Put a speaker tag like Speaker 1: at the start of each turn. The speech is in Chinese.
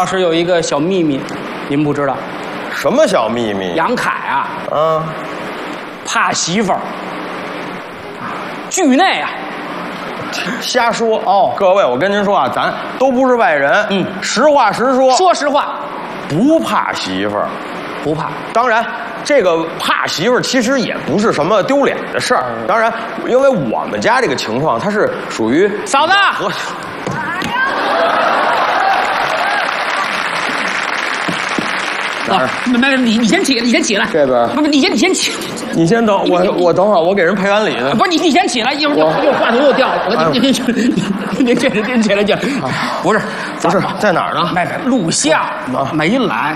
Speaker 1: 老师有一个小秘密，您不知道。
Speaker 2: 什么小秘密？
Speaker 1: 杨凯啊，
Speaker 2: 啊，
Speaker 1: 怕媳妇儿。剧内啊，
Speaker 2: 瞎说
Speaker 1: 哦
Speaker 2: 各位，我跟您说啊，咱都不是外人，实话实说，
Speaker 1: 说实话，
Speaker 2: 不怕媳妇儿。
Speaker 1: 不怕。
Speaker 2: 当然，这个怕媳妇儿其实也不是什么丢脸的事儿。当然，因为我们家这个情况，它是属于
Speaker 1: 嫂子，
Speaker 2: 哪儿？
Speaker 1: 没，你先起来，你先起来。
Speaker 2: 这边
Speaker 1: 不，你先起。
Speaker 2: 你先等我等会儿，我给人赔完礼呢。
Speaker 1: 不是你先起来，一会儿又话筒又掉了。您起来，不是
Speaker 2: 在哪儿呢？
Speaker 1: 录像没来。